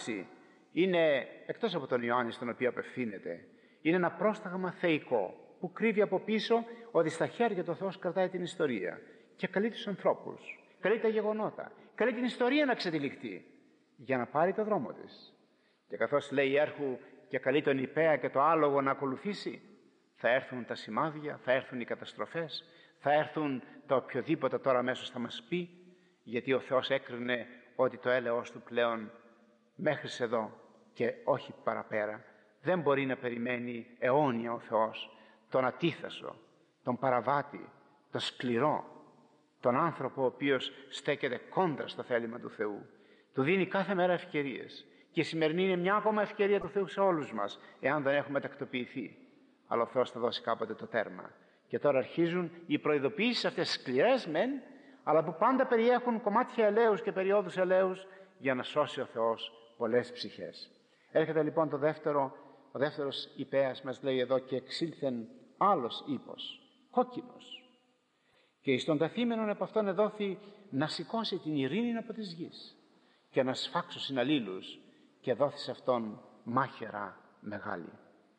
άποψη είναι, εκτός από τον Ιωάννη στον οποίο απευθύνεται, είναι ένα πρόσταγμα θεϊκό που κρύβει από πίσω ότι στα χέρια του ο Θεός κρατάει την ιστορία και καλεί τους ανθρώπους, καλεί τα γεγονότα, καλεί την ιστορία να ξετυλιχτεί για να πάρει το δρόμο της. Και καθώς λέει έρχου και καλεί τον υπαία και το άλογο να ακολουθήσει, θα έρθουν τα σημάδια, θα έρθουν οι καταστροφές, θα έρθουν το οποιοδήποτε τώρα αμέσως θα μας πει, γιατί ο Θεός έκρινε ότι το έλεος του πλέον μέχρι εδώ και όχι παραπέρα δεν μπορεί να περιμένει αιώνια ο Θεός τον ατίθασο, τον παραβάτη, τον σκληρό, τον άνθρωπο ο οποίος στέκεται κόντρα στο θέλημα του Θεού. Του δίνει κάθε μέρα ευκαιρίες και η σημερινή είναι μια ακόμα ευκαιρία του Θεού σε όλους μας, εάν δεν έχουμε τακτοποιηθεί. Αλλά ο Θεός θα δώσει κάποτε το τέρμα. Και τώρα αρχίζουν οι προειδοποιήσεις αυτές σκληρές μεν, αλλά που πάντα περιέχουν κομμάτια ελέους και περιόδους ελέους για να σώσει ο Θεός πολλές ψυχές. Έρχεται λοιπόν ο δεύτερος υπέας, μας λέει εδώ, και εξήλθεν άλλος ύπος, κόκκινος. Και εις τον ταθήμενον από αυτόν εδόθη να σηκώσει την ειρήνη από της γης και να σφάξω συναλλήλους, και δόθη σε αυτόν μάχαιρα μεγάλη.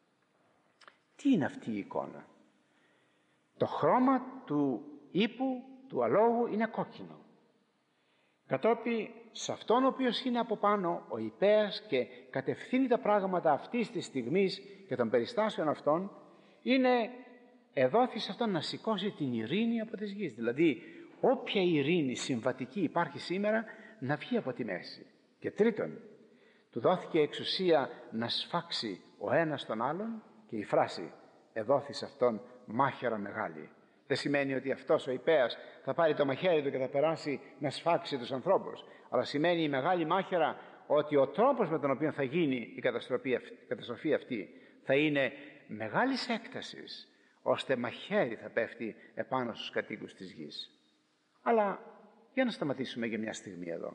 Τι είναι αυτή η εικόνα? Το χρώμα του ύπου, του αλόγου, είναι κόκκινο. Κατόπιν σε αυτόν ο οποίος είναι από πάνω ο υπέας και κατευθύνει τα πράγματα αυτής της στιγμής και των περιστάσεων αυτών, είναι εδόθη σε αυτόν να σηκώσει την ειρήνη από της γης. Δηλαδή όποια ειρήνη συμβατική υπάρχει σήμερα να βγει από τη μέση. Και τρίτον, του δόθηκε εξουσία να σφάξει ο ένας τον άλλον, και η φράση εδόθη σε αυτόν μάχαιρα μεγάλη. Δεν σημαίνει ότι αυτός ο υπέας θα πάρει το μαχαίρι του και θα περάσει να σφάξει τους ανθρώπους, αλλά σημαίνει η μεγάλη μάχαιρα ότι ο τρόπος με τον οποίο θα γίνει η καταστροφή αυτή θα είναι μεγάλης έκτασης, ώστε μαχαίρι θα πέφτει επάνω στους κατοίκους της γης. Αλλά για να σταματήσουμε για μια στιγμή εδώ.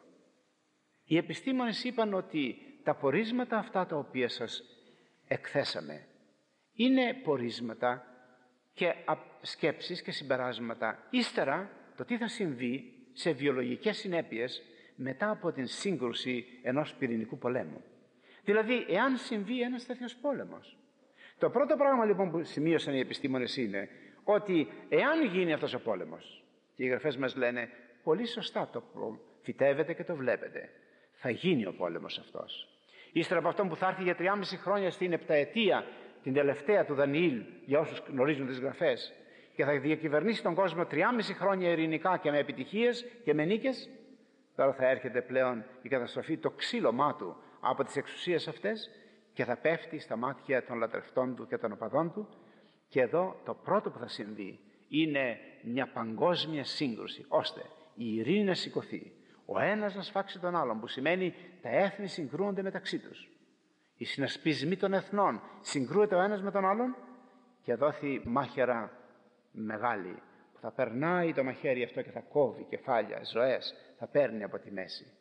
Οι επιστήμονες είπαν ότι τα πορίσματα αυτά τα οποία σας εκθέσαμε είναι πορίσματα και σκέψεις και συμπεράσματα ύστερα το τι θα συμβεί σε βιολογικές συνέπειες μετά από την σύγκρουση ενός πυρηνικού πολέμου. Δηλαδή, εάν συμβεί ένας τέτοιος πόλεμος. Το πρώτο πράγμα λοιπόν που σημείωσαν οι επιστήμονες είναι ότι εάν γίνει αυτός ο πόλεμος, και οι γραφές μας λένε πολύ σωστά, το φυτεύετε και το βλέπετε, θα γίνει ο πόλεμος αυτός. Ύστερα από αυτόν που θα έρθει για 3,5 χρόνια στην επταετία, την τελευταία του Δανιήλ, για όσους γνωρίζουν τις γραφές, και θα διακυβερνήσει τον κόσμο 3,5 χρόνια ειρηνικά και με επιτυχίες και με νίκες, τώρα θα έρχεται πλέον η καταστροφή, το ξύλωμά του από τις εξουσίες αυτές, και θα πέφτει στα μάτια των λατρευτών του και των οπαδών του. Και εδώ το πρώτο που θα συμβεί είναι μια παγκόσμια σύγκρουση, ώστε η ειρήνη να σηκωθεί, ο ένας να σφάξει τον άλλον, που σημαίνει τα έθνη συγκρούονται μεταξύ τους. Οι συνασπισμοί των εθνών συγκρούεται ο ένας με τον άλλον, και δόθη μάχαιρα μεγάλη που θα περνάει το μαχαίρι αυτό και θα κόβει κεφάλια, ζωές, θα παίρνει από τη μέση.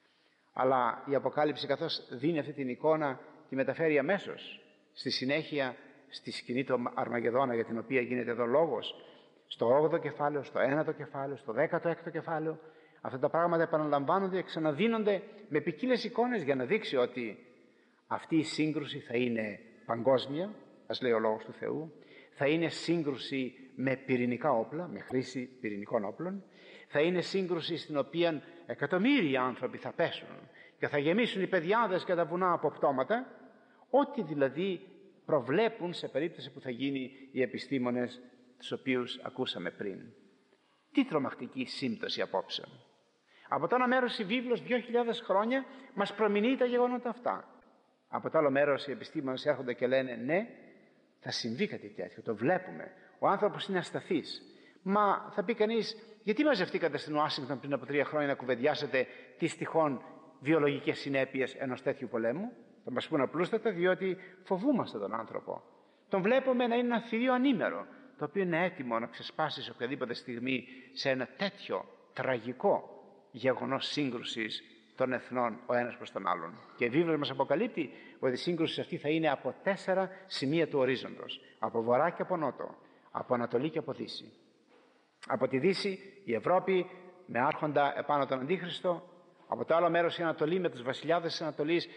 Αλλά η Αποκάλυψη, καθώς δίνει αυτή την εικόνα, τη μεταφέρει αμέσως στη συνέχεια στη σκηνή του Αρμαγεδόνα, για την οποία γίνεται εδώ λόγος, στο 8ο κεφάλαιο, στο 9ο κεφάλαιο, στο 16ο κεφάλαιο. Αυτά τα πράγματα επαναλαμβάνονται και ξαναδίνονται με ποικίλες εικόνες για να δείξει ότι αυτή η σύγκρουση θα είναι παγκόσμια, ας λέει ο λόγος του Θεού, θα είναι σύγκρουση με πυρηνικά όπλα, με χρήση πυρηνικών όπλων, θα είναι σύγκρουση στην οποία εκατομμύρια άνθρωποι θα πέσουν και θα γεμίσουν οι πεδιάδες και τα βουνά από πτώματα, ό,τι δηλαδή προβλέπουν σε περίπτωση που θα γίνει οι επιστήμονες τους οποίους ακούσαμε πριν. Τι τρομακτική σύμπτωση απόψε. Από το ένα μέρος η βίβλος 2.000 χρόνια μας προμηνύει τα γεγονότα αυτά. Από το άλλο μέρος οι επιστήμονες έρχονται και λένε ναι, θα συμβεί κάτι τέτοιο, το βλέπουμε. Ο άνθρωπος είναι ασταθής. Μα θα πει κανείς, γιατί μαζευτήκατε στην Ουάσιγκτον πριν από 3 χρόνια να κουβεντιάσετε τις τυχόν βιολογικές συνέπειες ενός τέτοιου πολέμου? Θα μας πούν απλούστατα, διότι φοβούμαστε τον άνθρωπο. Τον βλέπουμε να είναι ένα θηρίο ανήμερο, το οποίο είναι έτοιμο να ξεσπάσει σε οποιαδήποτε στιγμή σε ένα τέτοιο τραγικό γεγονός σύγκρουσης των εθνών ο ένας προς τον άλλον. Και η βίβλος μας αποκαλύπτει ότι η σύγκρουση αυτή θα είναι από 4 σημεία του ορίζοντος. Από βορρά και από νότο, από ανατολή και από δύση. Από τη δύση η Ευρώπη με άρχοντα επάνω τον Αντίχριστο, από το άλλο μέρος η Ανατολή με τους βασιλιάδες της Ανατολής